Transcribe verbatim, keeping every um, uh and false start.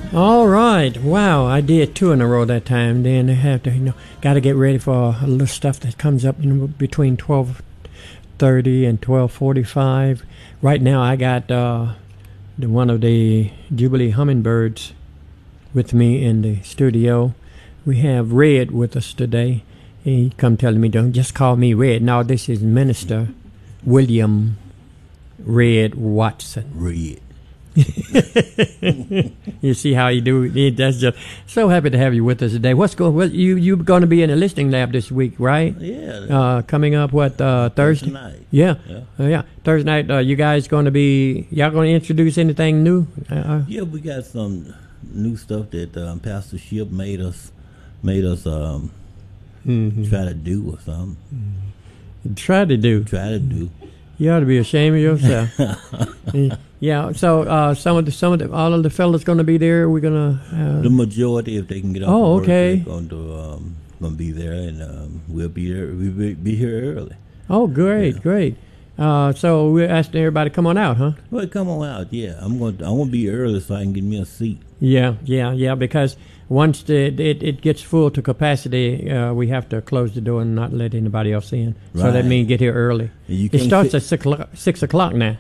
All right. Wow, I did two in a row that time. Then I have to, you know, got to get ready for a little stuff that comes up, you know, between twelve thirty and twelve forty-five. Right now, I got uh, the, one of the Jubilee Hummingbirds with me in the studio. We have Red with us today. He come telling me, don't just call me Red. No, this is Minister William Red Watson. Red. You see how you do it. That's just so happy to have you with us today. What's going? What you you going to be in the listing lab this week, right? Yeah. Uh, coming up what uh, Thursday? Thursday night. Yeah, Yeah. Uh, yeah. Thursday night. Uh, you guys going to be? Y'all going to introduce anything new? Uh, Yeah, we got some new stuff that um, Pastor Ship made us made us um, mm-hmm. try to do or something. Try to do. Try to do. You ought to be ashamed of yourself. Yeah. So uh, some of the some of the all of the fellas going to be there. We're gonna. Uh, The majority, if they can get off Oh, work, okay. they're going to um, going to be there, and um, we'll be there. We'll be, be here early. oh, great, Yeah. great. Uh, so we're asking everybody to come on out, huh? Well, come on out. Yeah, I'm going. To, I want to be early so I can get me a seat. Yeah, yeah, yeah. Because once the, it it gets full to capacity, uh, we have to close the door and not let anybody else in. So that Right. means get here early. And you It can't starts sit- at six o'clock, six o'clock now.